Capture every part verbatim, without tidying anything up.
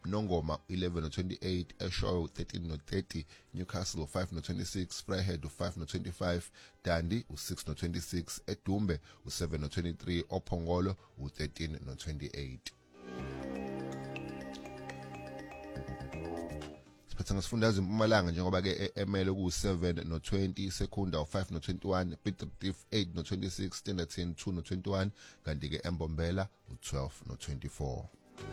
Nongoma eleven no twenty-eight, Eshowe thirteen no thirty, Newcastle five no twenty-six, Vryheid five no twenty-five, Dandi six no twenty-six, Edumbe seven no twenty-three, Ophongolo thirteen no twenty-eight. Siphethe ngesifundazwe eMpumalanga njengoba ke emele ku seven no twenty, Sekunda five no twenty-one, Piet Retief eight no twenty-six, Standerton two no twenty-one, kanti ke eMbombela twelve no twenty-four.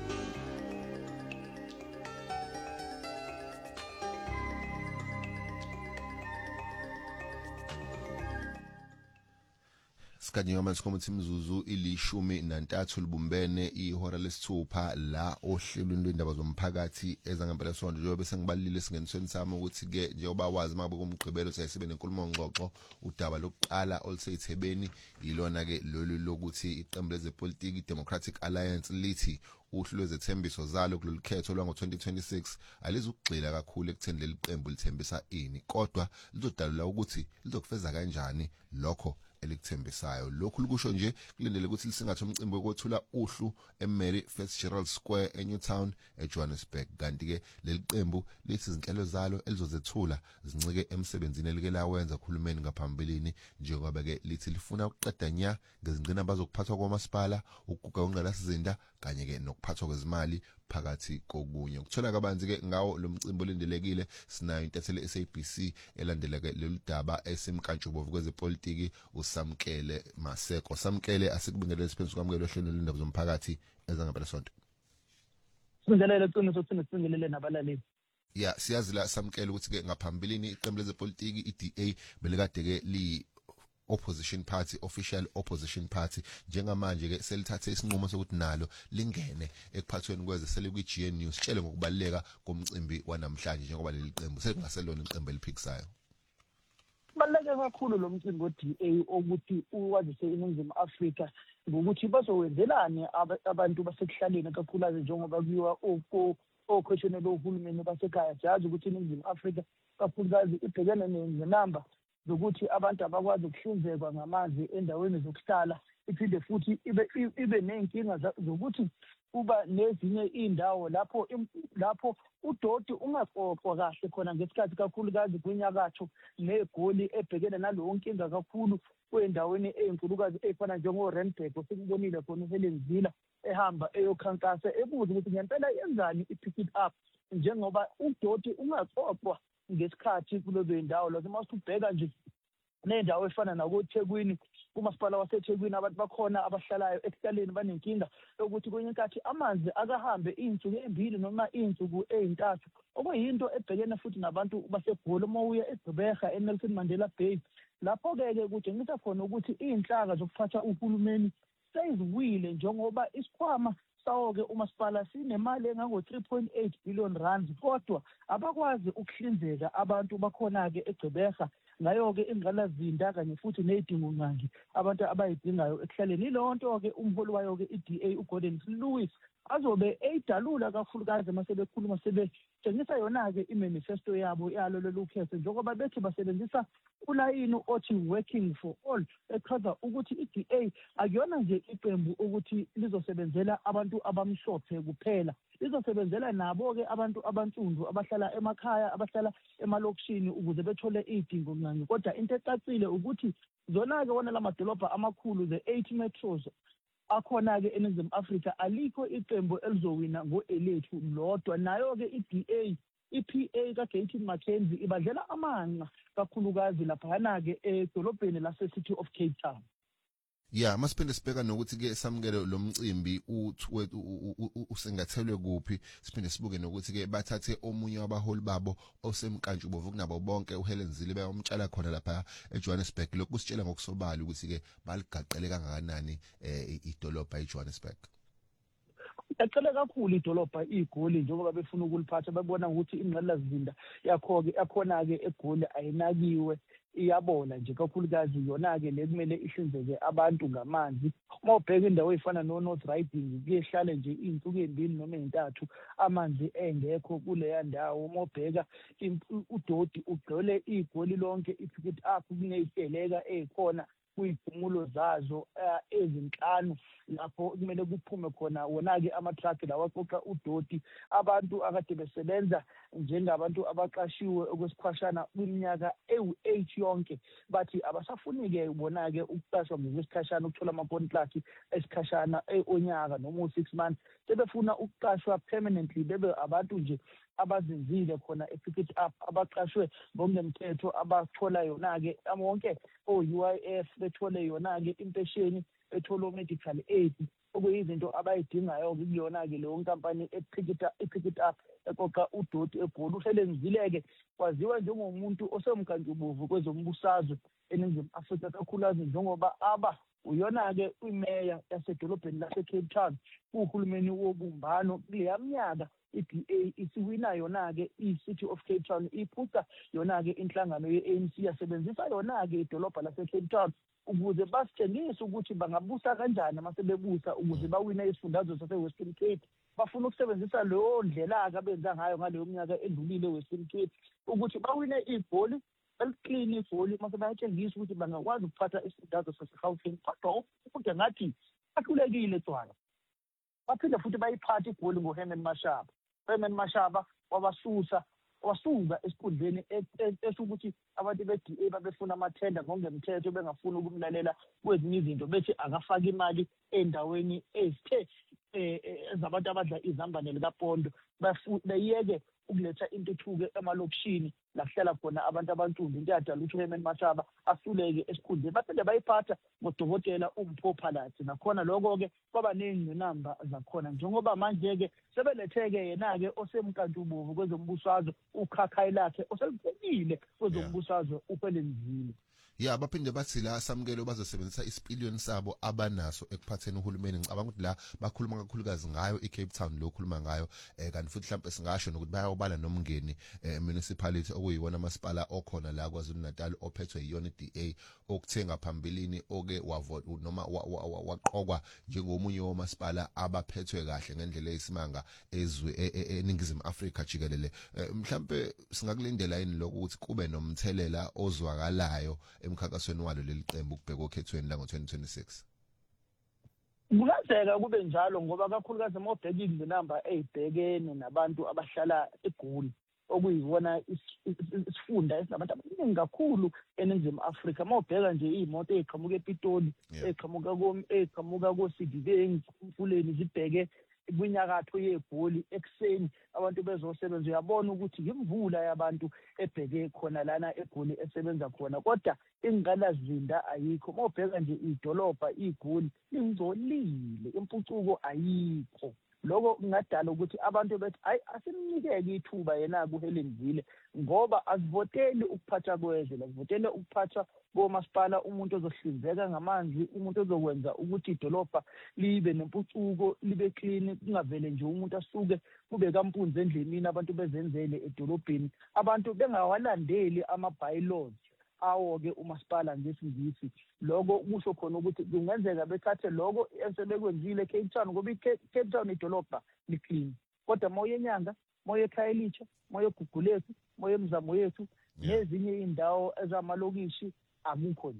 Sikanye manje komuthi imzuzu ilishumi nantathu libumbene ihora lesithupha la ohlelweni lwendaba zomphakathi ezangempela sonto njengoba bese ngibalile singenisweni sami ukuthi ke njengoba wazi mabe kumgqibelo sayisibe nenkulumo ngxoxo udaba lokuqala oluseyithebeni yilona ke lolu lokuthi iqembu lezepolitiki Democratic Alliance lithi uhlu lwezethembiso zalo kulolu khetho lwango twenty twenty-six alizukugxila kakhulu ekutheni leli qembu lithembisa ini kodwa lizodalula ukuthi lizokufeza kanjani lokho elikuthembisayo. Lokhu likusho nje kulindele ukuthi lisingathe umcimbi wokuthula uhlu eMary Fitzgerald Square eNewtown eJohannesburg. Kanti ke leli qembu lithi izinhlelo zalo elizozethula zincike emsebenzini elike lawenza kuhulumeni ngaphambilini njengoba ke lithi lifuna ukuqeda nya ngezingcina bazokuphathwa kwamasipala, ukuguga ongqalasizinda kanye ke nokuphathwa kwezimali phakathi kokunye. Ukuthola kabanzi ke ngawo lo mcimbi olindelekile sinayo intatheli S A B C elandela ke lolu daba esimkantshubovu kwezepolitiki uSamkele Maseko. Samkele asikubingelele siphensi kwamukelo ohlelweni lwendaba zomphakathi ezangempela sonto. Sibingelele iqiniso ukuthi sibingelele nabalaleli. Ya siyazi la Samkele ukuthi ke ngaphambilini iqembu lezepolitiki i-D A belikade ke li opposition party, official opposition party, njengamanje ke selithathe isinqumo sokuthi nalo lingene ekuphathweni kweze selekwi-G N News. Sitshele ngokubaleka komcimbi wanamhlanje njengoba leli qembu selingaselona iqembu eliphikisayo. Kubaluleke kakhulu lo mcimbi we-D A ukuthi uwazise iNingizimu Afrika ngokuthi bazowenzelani abantu basekuhlaleni kakhulukazi njengoba kuyiwa okhweshonela uhulumeni basekhaya. Siyazi ukuthi iNingizimu Afrika kakhulukazi ibhekene nenamba zokuthi abantu abakwazi ukuhlinzekwa ngamanzi endaweni zokuhlala, iphinde futhi ibe ibe nenkinga zokuthi kuba nezinye indawo lapho lapho udoti ungaqoqwa kahle khona ngesikhathi kakhulukazi kwinyakatho neGoli ebhekene nalowo nkinga kakhulu kwendaweni ezinkulukazi efana njengo-Randburg osikubonile khona uHelen Zille ehamba eyokhankasa ebuza ukuthi ngempela yenzani i-pick it up njengoba udoti ungaqoqwa ngesikhathi kulezo indawo. Lokho masubheka nje nendawo efana nakoThekwini, kumasipala waseThekwini abantu bakhona abahlalayo ekuhlaleni banenkinga ukuthi kwenye inkathi amanzi akahambe izinsuku ezimbili noma izinsuku ezintathu, okuyinto ebhekene futhi nabantu baseGoli uma uya eGqeberha eNelson Mandela Bay. Lapho ke ke kutshengisa khona ukuthi izinhlaka zokuphatha uhulumeni seyiziwile njengoba isikhwama sawo-ke umasipala sinemali engango three point eight billion rand kodwa abakwazi ukuhlinzeka abantu bakhona-ke eGqeberha ngayo-ke ingqalazinda kanye futhi ney'dingo nqangi abantu abayidingayo ekuhlaleni. Yileyo nto-ke umholi wayo-ke i-D A uGordon Lewis azobe eyidalula kakhulukazi uma sebekhuluma sebetshengisa yona-ke imanifesto yabo yalo lolu khetho njengoba bethi basebenzisa ulayini othi working for all, echaza ukuthi i-D A akuyona nje iqembu ukuthi lizosebenzela abantu abamhlophe kuphela, lizosebenzela nabo-ke abantu abansundu abahlala emakhaya, abahlala emalokishini ukuze bethole iy'dingo nqangi. Kodwa into ecacile ukuthi zona-ke wona la madolobha amakhulu, the eight metros akhona-ke eNingizimu Afrika, alikho iqembu elizowina ngo-elethu lodwa. Nayo-ke i-D A, i-P A kaGayton McKenzie ibadlela amanqa kakhulukazi laphana-ke edolobheni lase-City of Cape Town. Ya masiphinde sibheka nokuthi ke samukele lo mcimbi usengathelwe kuphi, siphinde sibuke nokuthi ke bathathe omunye wabaholi babo osemkantshubovu kunabo bonke uHelen Zille bayomtshala khona lapha eJohannesburg. Lokhu kusitshela ngokusobala ukuthi ke baligaqele kangakanani idolobha eJohannesburg. Ecele kakhulu idolobha iGoli njengoba befuna ukuliphatha, babona ukuthi ingqalazinda yakho-ke yakhona-ke eGoli ayinakiwe, iyabola nje kakhulukazi yona-ke le kumele ihlinzeke abantu ngamanzi. Uma ubheka indawo ey'fana no-North Riding kuyehlale nje iy'nsuku ey'mbili noma ey'ntathu amanzi engekho kuleya ndawo. Uma ubheka udoti ugcwele iGoli lonke, i-pick it up kuney'teleka ey'khona kuyigumulo zazo ezinhlanu lapho kumele kuphume khona wona-ke ama-truck lawa aqoqa udoti abantu akade besebenza njengabantu abaqashiwe okwesikhwashana kwiminyaka ewu-eight yonke bathi abasafuni-ke bona-ke ukuqashwa ngokwesikhashana ukuthola ama-contract esikhashana onyaka noma u-six months sebefuna ukuqashwa permanently bebe abantu nje abazinzile khona e-pick it up abaqashwe ngokungemthetho abathola yona-ke wonke o-U I F bethole yona-ke impesheni bethole o-medical aid okuyizinto abayidingayo kuyona-ke leyo nkampani e-pick it up eqoqa udoti eGoli. uHelenzile-ke kwaziwa njengomuntu osemkantshubovu kwezombusazwe eNingizimu Afrika kakhulukazi njengoba aba uyona-ke imeya yasedolobheni lase-Cape Town kuhulumeni wobumbano kuleya minyaka i-D A isiwina yona-ke i-City of Cape Town iphuca yona-ke inhlangano ye-A N C yasebenzisa yona-ke idolobha lase-Cape Town ukuze basitshengise ukuthi bangabusa kanjani uma sebebusa ukuze bawine isifundazwe sase-Western Cape. Bafuna ukusebenzisa leyo ndlela-ke abenza ngayo ngaleyo minyaka edlulile e-Western Cape ukuthi bawine igoli eliklini igoli mase bayatshengisa ukuthi bangakwazi ukuphatha isifundazwe sase-Gauteng. Kodwa umuntu ngathi ahlulekile Cwala. Baphinde futhi bayiphatha igoli ngoHerman Mashaba. Herman Mashaba wabasusa wasuka esikhundleni esukuthi abantu be-D A babefuna amathenda ngokungemthetho bengafuni ukumlalela kwezinye izinto bethi akafaka imali endaweni ezithe ezabantu abadla izambane likaPondo beyeke ukuletha intuthuko emalokishini la kuhlala khona abantu abantundu into yadala ukuthi uHerman Mashaba asuleke esikhundleni. Baphinde bayiphatha ngodokotela uMpho Phalathi nakhona lokho-ke kwaba ney'ngqinamba zakhona njengoba manje-ke sebeletheke yena-ke osemkantshubovu kwezombusazwe ukhakhayi lakhe oseliphelile kwezombusazwe uHelenzile. Ya baphinde bathi la samukelo bazosebenzisa isipiliyoni sabo abanaso ekuphatheni uhulumeni. Ngicabanga ukuthi la bakhuluma kakhulukazi ngayo iCape Town lo khuluma ngayo kanti futhi mhlawumbe singasho nokuthi bayawubala nomngeni municipality okuyiwona amasipala okhona la KwaZulu Natal ophethwe yiyona i-D A okuthenga phambilini oke wavota noma waqokwa njengomunye womasipala abaphethwe kahle ngendlela eyisimanga ezwe eNingizimu Afrika jikelele. Mhlawumbe singakulindela yini lokho ukuthi kube nomthelela ozwakalayo emkhankasweni walo leli qembu ukubheka okhethweni la ngo-twenty twenty-six? Kungenzeka kube njalo ngoba kakhulukazi uma ubheka izinamba ey'bhekene nabantu abahlala eGoli okuyiwona isifunda esinabantu abaningi kakhulu eNingizimu Afrika. Uma ubheka nje iy'moto ey'qhamuka ePitoli ey'qhamuka ey'qhamuka koSidibeng Mfuleni zibheke kwinyakatho yeGoli ekuseni abantu bezosebenza uyabona ukuthi imvula yabantu ebheke khona lana eGoli esebenza khona kodwa ingqalazinda ayikho. Uma ubheka nje idolobha iGoli lingcolile impucuko ayikho. Lokho kungadala ukuthi abantu bethi hayi asimnikeke ithuba yena kuHelenzile ngoba asivoteli ukuphatha kwezwe asivoteli ukuphatha komasipala umuntu ozohlinzeka ngamanzi umuntu ozokwenza ukuthi idolobha libe nempucuko libe clean kungavele nje umuntu asuke kube kampunzi endlemini abantu bezenzele edolobheni abantu bengawalandeli ama-bylaws awo-ke umasipala ngesingisi. Lokho kusho khona ukuthi kungenzeka bethathe lokho esebekwenzile eCape Town ngoba iCape Town idolobha liclean kodwa moya enyanga moya eKhayelitsha moya eGugulethu moya emzamo yethu nezinye iy'ndawo ezamalokishi akukho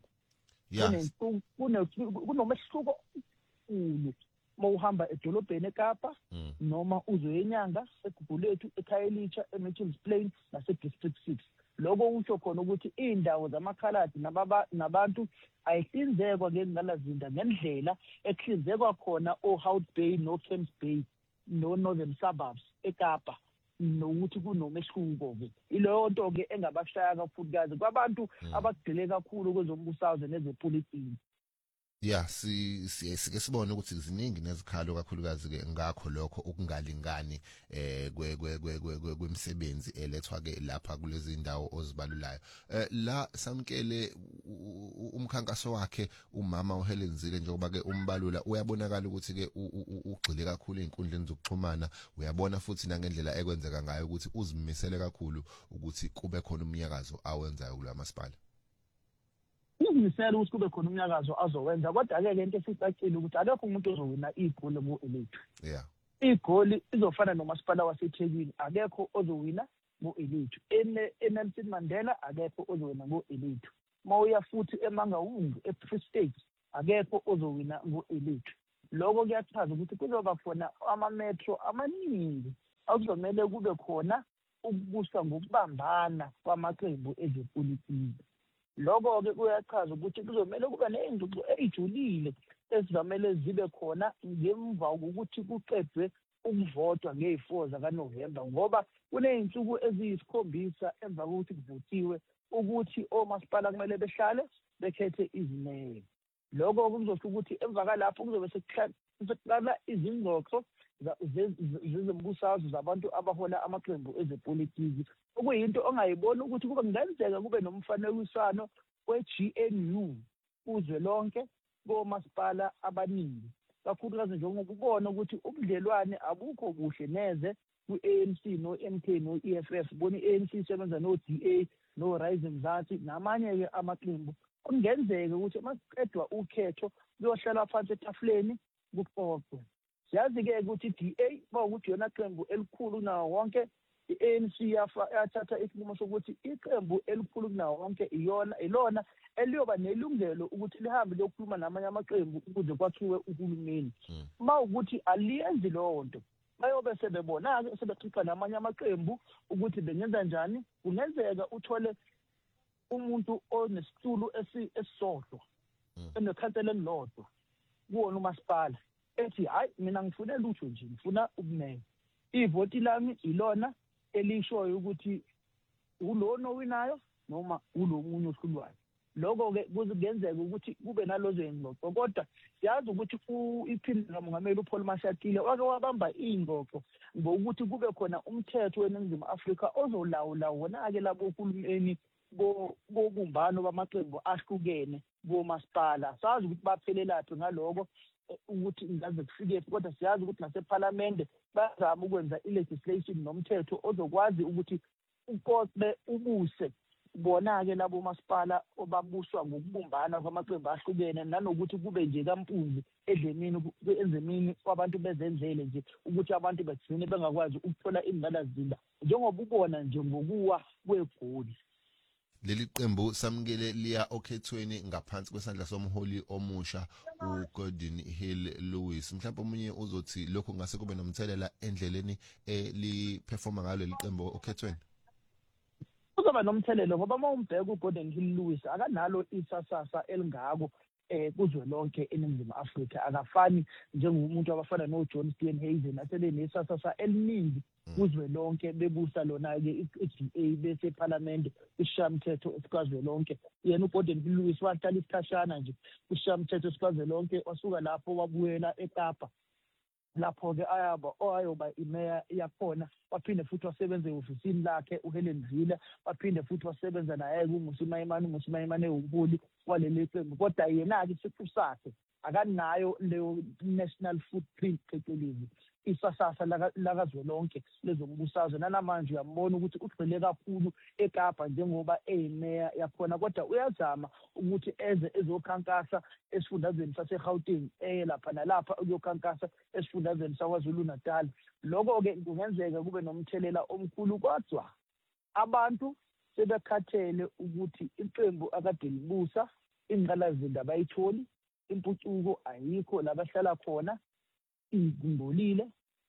njalo. Kunomehluko omkhulu uma uhamba edolobheni eKapa noma uzwe enyanga eGugulethu eKhayelitsha eMitchells Plain nase-District six. Lokho usho khona ukuthi iy'ndawo zamakhaladi nabantu ayihlinzekwa ngengqalazinda ngendlela ekuhlinzekwa khona o-Hout Bay no-Camps Bay no-Northern Suburbs eKapa nokuthi kunomehluko-ke. Ileyo nto-ke engabashaya kakhulukazi kwabantu abagxile kakhulu kwezombusazwe nezepolitiki. Ya si sike sibone ukuthi ziningi nezikhalo kakhulukazi ke ngakho lokho ukungalingani eh kwe kwe kwe kwemisebenzi elethwa ke lapha kulezi ndawo ozibalulayo. Eh la samkele umkhankaso wakhe umama uHelenzile njengoba ke umbalula uyabonakala ukuthi ke ugxile kakhulu einkundleni zokuxhumana uyabona futhi nangendlela ekwenzeka ngayo ukuthi uzimisele kakhulu ukuthi kube khona umnyakazo awenzayo kulamasipala. Uzimisela ukuthi kube khona umnyakazo azowenza kodwa-ke lento esicacile ukuthi akekho umuntu ozowina igoli ngo-elethu. Yeah. Igoli izofana nomasipala waseThekwini akekho ozowina ngo-elethu. eNelson Mandela akekho ozowina ngo-elethu. mawuya futhi eMangaung eFree State akekho ozowina ngo-elite. Lokho kuyachaza ukuthi kuzoba khona ama-metro amaningi akuzomele kube khona ukubuswa ngokubambana kwamaqembu ezepolitiki. Lokho-ke kuyachaza ukuthi kuzomele kube ney'ngxoxo ey'julile ezizamele zibe khona ngemva kokuthi kuqedwe ukuvotwa ngey'four zakaNovemba, ngoba kuney'nsuku eziyisikhombisa emva kokuthi kuvotiwe ukuthi omasipala kumele behlale bekhethe izimeya. Lokho kuzosho ukuthi emva kalapho kuzobe sekuqala izingxoxo zezombusazwe zabantu abahola amaqembu ezepolitiki, okuyinto ongayiboni ukuthi kube kungenzeka kube nomfanekiswano we-G N U uzwe lonke komasipala abaningi, kakhulukazi njengokubona ukuthi ubudlelwane abukho kuhle neze ku-A N C no-M K no-E F F, bona i-A N C isebenza no-D A no-Rise Mzansi namanye-ke amaqembu. Kungenzeka ukuthi masiqedwa ukhetho kuyohlala phansi etafuleni kuxoxwe. Siyazi-ke ukuthi i-D A bawukuthi yona qembu elikhulu kunawo wonke, i-A N C yathatha isinqumo sokuthi iqembu elikhulu kunawo wonke iyona ilona eliyoba nelungelo ukuthi lihambe liyokhuluma namanye amaqembu ukuze kwakhiwe uhulumeni. Uma ukuthi aliyenzi leyo nto, bayobe sebebona-ke sebexoxa namanye amaqembu ukuthi bengenza njani. Kungenzeka uthole umuntu onesitulo esisodwa enekhansela elilodwa kuwona umasipala ethi hayi mina ngifuna lutho nje, ngifuna ubumeya. Ivoti lami ilona elishoyo ukuthi ulona owinayo noma ulo munye ohlulwayo. Lokho-ke kuzingenzeka ukuthi kube nalozo y'ngxoxo, kodwa siyazi ukuthi iphini kamongameli uPaul Mashatile wake wabamba iy'ngxoxo ngokuthi kube khona umthetho weNingizimu Afrika ozolawula wona-ke labo uhulumeni bobumbano bamaqembu ahlukene bomasipala. Sazi ukuthi baphelelaphi ngaloko ukuthi ngaze kufike, kodwa siyazi ukuthi nasephalamende bazama ukwenza i-legislation nomthetho ozokwazi ukuthi ukobe ubuse bona-ke labo masipala obabuswa ngokubumbana kwamaqembu ahlukene, nanokuthi kube nje kampunzi edlemini enzemini kwabantu bezenzele nje ukuthi abantu bagcine bengakwazi ukuthola ingqalasizinda njengoba ubona nje ngokuwa kwegoli. Leli qembu samukele liya okhethweni ngaphansi kwesandla somholi omusha uGordon Hill Lewis. Mhlawumbe omunye uzothi lokho ngase kube nomthelela endleleni eliperforma ngalo leli qembu okhethweni. Kuzoba nomthelelo ngoba uma umbheka uGordon Hill Lewis akanalo isasasa elingako eh kuzwe lonke eNingizimu Afrika, akafani njengomuntu abafana noJohn Steenhuisen asebenesasasa eliningi kuzwe lonke bebusa lona-ke i-D A bese parliament ishamthetho esikazwe lonke. Yena uGordon Hill Lewis wahlala isikhashana nje ishamthetho esikazwe lonke, wasuka lapho wabuyela eKapa lapho-ke ayaba owayoba imeya yakhona, waphinde futhi wasebenza ehofisini lakhe uHelen Villa, waphinde futhi wasebenza naye uMusimayimane uMusimayimane umpuli waleli qembu. Kodwa yena-ke isiqu sakhe akanayo leyo national footprint phecelezi isasasa lakazwelonke lezombusazwe. Nanamanje uyambona ukuthi ugxile kakhulu eKapa njengoba eyimeya yakhona, kodwa uyazama ukuthi eze ezokhankasa esifundazweni saseGauteng eye lapha nalapha ukuyokhankasa esifundazweni saKwaZulu Natal. Lokho-ke kungenzeka kube nomthelela omkhulu, kodwa abantu sebekhathele ukuthi iqembu akade libusa ingqalasizinda abayitholi, impucuko ayikho labahlala khona, ingolile,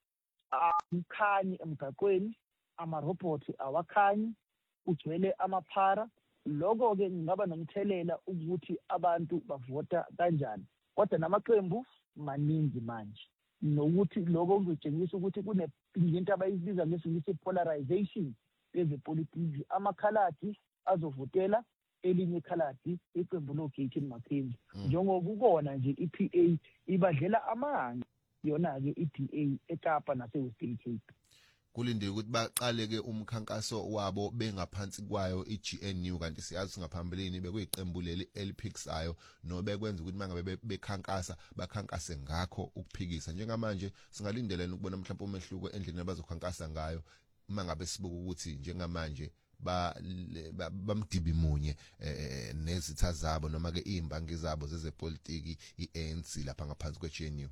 akukhanyi emgaqweni, amarobhothi awakhanyi, ugcwele amaphara. Lokho-ke kungaba nomthelela ukuthi abantu bavota kanjani, kodwa namaqembu maningi manje, nokuthi lokho kuzotshengisa ukuthi kunento abayibiza ngesingisi polarization yezepolitiki. Amakhaladi azovotela elinye ikhaladi iqembu loGayton Mackenzie, njengokubona nje i-P A ibadlela amanga yona-ke i-D A eKapa nase-Western Cape. Kulindile ukuthi baqale-ke umkhankaso wabo bengaphansi kwayo i-G N U, kanti siyazi ngaphambilini bekuyiqembu leli eliphikisayo nobekwenza ukuthi mangabe bekhankasa bakhankase ngakho ukuphikisa. Njengamanje singalindela ukubona mhlawumbe umehluko endlini abazokhankasa ngayo mangabe sibuka ukuthi njengamanje ba bamdibi munye nezitha zabo noma ke izimbangi zabo zezepolitiki i-A N C lapha ngaphansi kwe-G N U.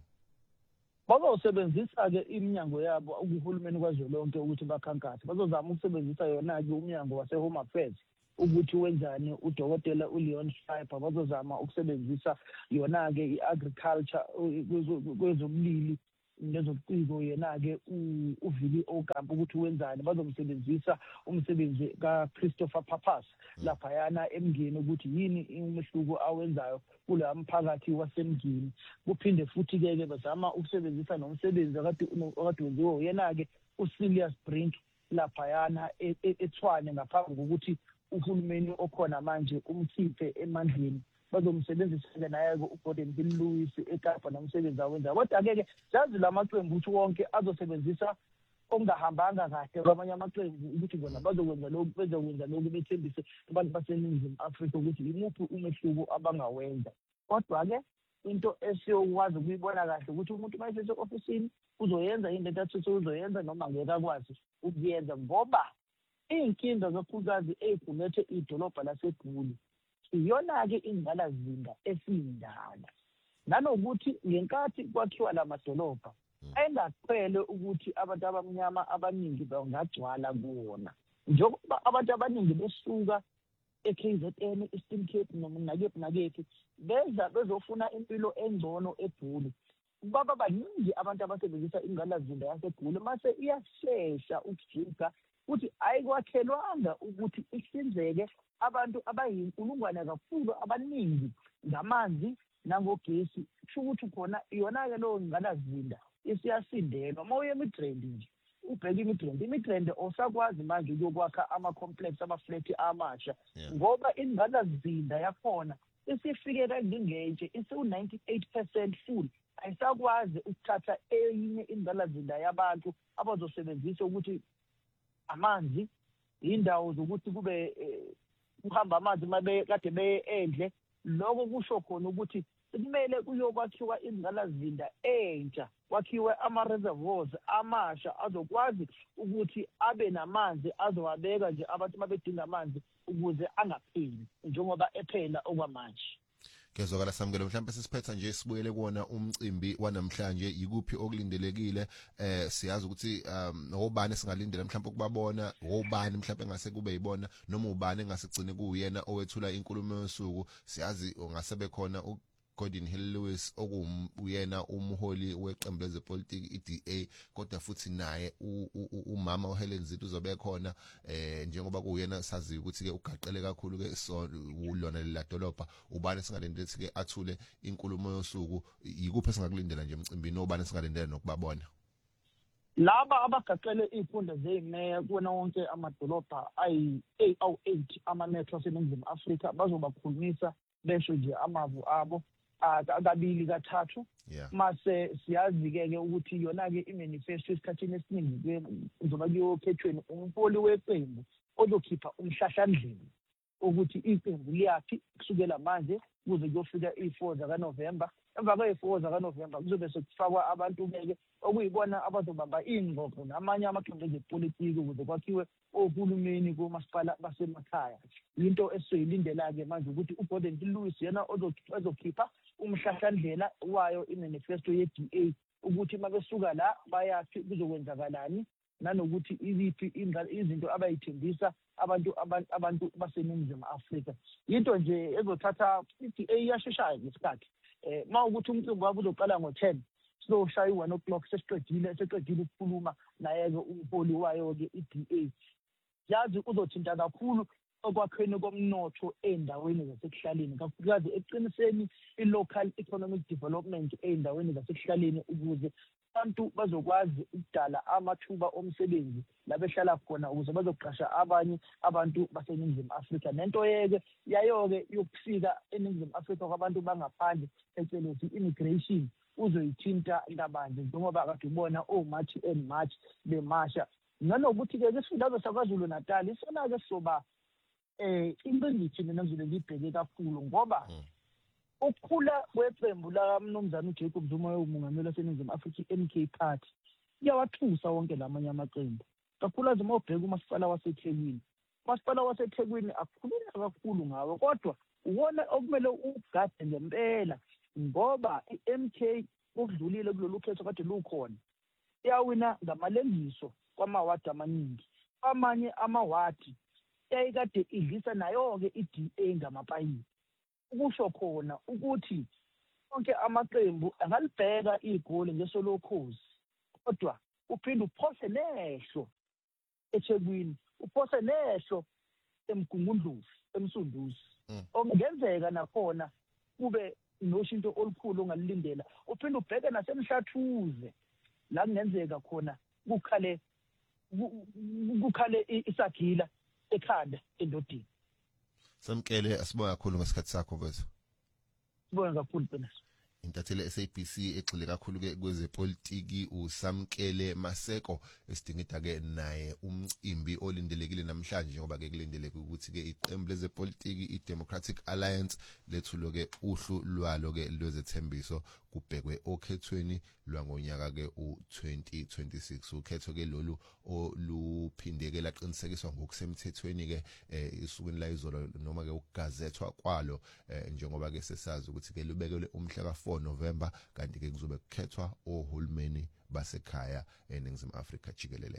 Bazosebenzisa-ke iminyango yabo ukuhulumeni kwazwelonke ukuthi bakhankase. Bazozama ukusebenzisa yona-ke umnyango wase-Home Affairs ukuthi wenzani udokotela uLeon Schreiber bazozama ukusebenzisa yona-ke i-agriculture kwezobulili nezobuciko yena-ke uVili Okamp ukuthi wenzani bazomsebenzisa umsebenzi kaChristopher Papas laphayana emngeni ukuthi yini umehluko awenzayo kula mphakathi wasemngeni. Kuphinde futhi-ke ke bazama ukusebenzisa nomsebenzi akade akade wenziwe yena-ke uSilius Brink laphayana eTshwane ngaphambi kokuthi uhulumeni okhona manje umkhiphe emandleni. Bazomsebenzisa naye-ke uGordon Bill Lewis eKapa nomsebenzi awenzayo. Kodwa-ke ke zazi lamaqembu ukuthi wonke azosebenzisa okungahambanga kahle kwamanye amaqembu ukuthi bona bazokwenza lokhu bezokwenza lokhu bethembise abantu baseNingizimu Afrika ukuthi imuphi umehluko abangawenza. Kodwa-ke into esiyokwazi ukuyibona kahle ukuthi umuntu uma esese ofisini uzoyenza into ethi uzoyenza noma ngeke akwazi ukuyenza ngoba iy'nkinga zokhulukazi ey'gulethe idolobha laseGoli iyona-ke ingqalazinda esiyindala. Nanokuthi ngenkathi kwakhiwa la madolobha ayengaqhele ukuthi abantu abamnyama abaningi bangagcwala kuwona. Njengoba abantu abaningi besuka e-K Z N, Eastern Cape noma nakephi nakephi beza bezofuna impilo engcono eGoli. Baba baningi abantu abasebenzisa ingqalazinda yaseGoli mase iyashesha ukujika ukuthi ayikwakhelwanga ukuthi ihlinzeke abantu abayinkulungwane kakhulu abaningi ngamanzi nangogesi. Kusho ukuthi khona iyona-ke leyo ngqalazinda isiyasindelwa. Uma uye eMidrand nje ubheka iMidrand iMidrand osakwazi manje ukuyokwakha ama-complex ama-flat amasha ngoba ingqalazinda yakhona isifike kangingentshe isiwu-ninety-eight percent full. Ayisakwazi ukuthatha eyinye ingqalazinda yabantu abazosebenzisa ukuthi amanzi indawo zokuthi kube kuhamba amanzi mabe kade beye endle. Lokho kusho khona ukuthi kumele kuyokwakhiwa ingqalazinda entsha, kwakhiwe ama-reservoirs amasha azokwazi ukuthi abe namanzi azowabeka nje abantu mabedinga amanzi ukuze angapheli njengoba ephela okwamanje. Kezwakala samukelo mhlawumbe sisiphetha nje sibuyele kuona umcimbi wanamhlanje yikuphi okulindelekile eh siyazi ukuthi um obani singalindela mhlawumbe ukubabona obani mhlawumbe engase kube yibona noma ubani engase gcine kuyena owethula inkulumo yosuku. Siyazi ungasebe khona Gordon Hill Lewis okuyena umholi weqembu lezepolitiki i-D A kodwa futhi naye umama uHelen Zitto uzobe khona eh njengoba kuyena sazi ukuthi ke ugaqele kakhulu ke ulona lela dolobha. Ubani singalindele ukuthi ke athule inkulumo yosuku yikuphi singakulindela nje emcimbini obani singalindela nokubabona laba abagaqele izikhundla zemeya kuona wonke amadolobha ayi eight ama-metro aseNingizimu Afrika bazobakhulumisa besho nje amavu abo akabili kathathu. Mase siyazi-ke ke ukuthi yona-ke imanifesto esikhathini esiningi njengoba kuyokhethweni umholi weqembu ozokhipha umhlahlandlela ukuthi iqembu liyaphi kusukela manje kuze kuyofika i-four zakaNovemba. Emva kwe-four zakaNovemba kuzobe sekufakwa abantu-ke okuyibona abazobamba ingxoxo namanye amaqembu ezepolitiki ukuze kwakhiwe ohulumeni komasipala basemakhaya. Into esizoyilindela-ke manje ukuthi uGordon Lewis yena ozokhipha umhlahlandlela wayo imanifesto ye-D A ukuthi mabesuka la bayaphi kuzokwenzakalani nanokuthi iziphi izinto abayithembisa abantu abantu baseNingizimu Afrika. Into nje ezothatha i-D A iyasheshayo ngesikhathi. Eh mawukuthi umcimbi wabo uzoqala ngo-ten sizoshaya i-one o'clock sesiqedile seqedile ukukhuluma naye-ke umholi wayo-ke i-D A. Yazi uzothinta kakhulu okwakheni komnotho endaweni zasekuhlaleni kakhulukazi eqiniseni i-local economic development endaweni zasekuhlaleni ukuze abantu bazokwazi ukudala amathuba omsebenzi labehlala khona ukuze bazoqasha abanye abantu baseNingizimu Afrika. Nento yeke yayo-ke yokufika eNingizimu Afrika kwabantu bangaphandle ecelezi immigration uzoyithinta kabanzi njengoba kade ubona oMarch and March bemasha. Nanokuthi-ke isifundazwe saKwaZulu Natal isona-ke soba eh ingqikithi mina ngizobe ngibheke kakhulu ngoba ukukhula kweqembu la mnumzana uJacob Zuma umongameli waseNingizimu Afrika i-M K Party iyawathusa wonke lamanye amaqembu kakhulu uma ubheka umasipala waseThekwini. Umasipala waseThekwini akukhulunywa kakhulu ngawo kodwa uwona okumele ugade ngempela ngoba i-M K okudlulile kulolu khetho kade lukhona iyawina ngamalengiso kwamawadi amaningi. Amanye amawadi eyayikade idlisa nayo-ke i-D A ngamapayipi. Ukusho khona ukuthi onke amaqembu angalibheka igoli ngesolokhozi, kodwa uphinde uphose nehlo eThekwini, uphose nehlo eMgungundlovu, eMsunduzi. Okungenzeka nakhona kube noshinto olukhulu ongalilindela. Uphinde ubheke nasemhlathuze la kungenzeka khona kukhale kukhale isagila ekhanda endodeni. Samkele asibonga kakhulu ngesikhathi sakho mfethu. Sibonga kakhulu Peneso. Intatheli S A B C egxile kakhulu ke kwezepolitiki uSamkele Maseko esidingida ke naye umcimbi olindelekile namhlanje ngoba ke kulindeleke ukuthi ke iqembu lezepolitiki iDemocratic Alliance lethulo ke uhlu lwalo ke lwezethembiso kubhekwe okhethweni lwangonyaka ke u twenty twenty-six. Ukhetho ke lolu oluphindeke laqinisekiswa ngokusemthethweni ke isukwini la izolo noma ke ukugazethwa kwalo njengoba ke sesazi ukuthi ke lubekelwe umhla ka four November kanti ke kuzobe kukhethwa ohulumeni basekhaya eNingizimu Afrika jikelele.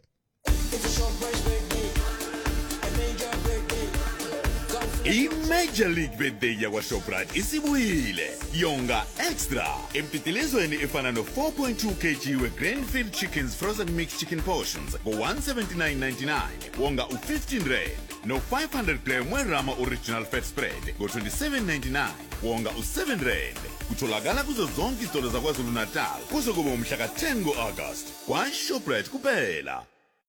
I-Major League Birthday yakwaShoprite isibuyile yonga extra empitilezweni efana no four point two kilograms we-Grandfield Chickens Frozen Mixed Chicken Portions go one seventy-nine ninety-nine wonga u fifteen rand no five hundred gram we-Rama Original Fat Spread go twenty-seven ninety-nine wonga u seven rand. Kutholakala kuzo zonke izitolo zaKwaZulu Natal kuze kube umhla ka ten ngo-August kwaShoprite kuphela.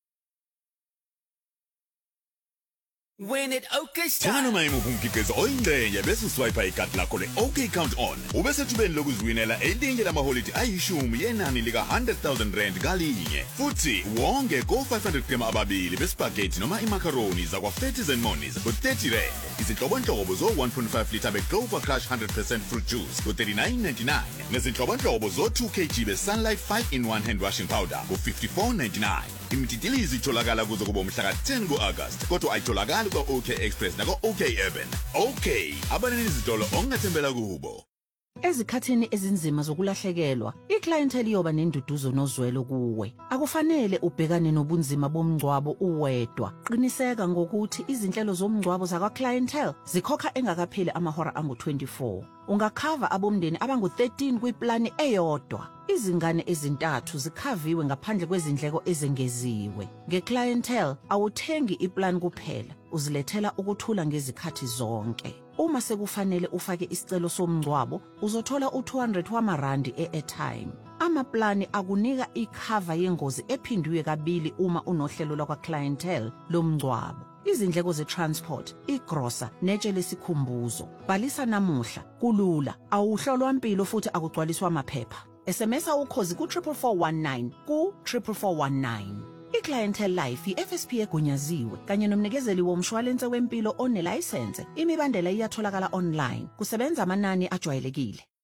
When it OK Thana style. noma imuphi oyingcenye bese uswipe ikhadi lakho le-OK Count On ubese thubeni lokuziwinela elinye lamaholiday ayishumi yenani lika one hundred thousand rand ngalinye futhi wonge go five hundred gram ababili bespaghetti noma imacaroni zakwa-Fatties and Monies go thirty rand. Izinhlobonhlobo zo one point five litre beClover Crush one hundred percent fruit juice go thirty-nine ninety-nine nezinhlobonhlobo zo two kilograms beSunlight five in one hand washing powder go fifty-four ninety-nine. Imititilizi itholakala kuze kube umhla ka ten ngo-August kodwa ayitholakali kwa-OK Express nako-OK Urban. OK, abanini izitolo ongathembela kubo. Ezikhathini ezinzima zokulahlekelwa, iclientele iyoba nenduduzo nozwelo kuwe. Akufanele ubhekane nobunzima bomngcwabo uwedwa. Qiniseka ngokuthi izinhlelo zomngcwabo zakwa-clientele zikhokha engakapheli amahora angu twenty-four. Ungakhava abomndeni abangu thirteen kwiplani eyodwa. Izingane ezintathu zikhaviwe ngaphandle kwezindleko ezengeziwe. Nge-clientele awuthengi iplan kuphela, uzilethela ukuthula ngezikhathi zonke. Uma sekufanele ufake isicelo somngcwabo, uzothola u two hundred wamarandi e-airtime. Amaplani akunika ikhava yengozi ephindiwe kabili uma unohlelo lakwa-clientele lomngcwabo. Izindleko ze-transport, igrosa, netshe lesikhumbuzo. Bhalisa namuhla, kulula, awuhlolwa mpilo futhi akugcwaliswa amaphepha. S M S awukhozi ku triple four one nine ku triple four one nine. I-Clientele Life i-F S P egunyaziwe kanye nomnikezeli womshwalense wempilo onelayisense. Imibandela iyatholakala online. Kusebenza amanani ajwayelekile.